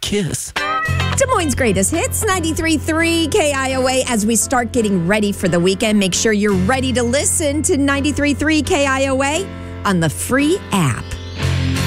kiss. Des Moines' greatest hits, 93.3 KIOA. As we start getting ready for the weekend, make sure you're ready to listen to 93.3 KIOA on the free app.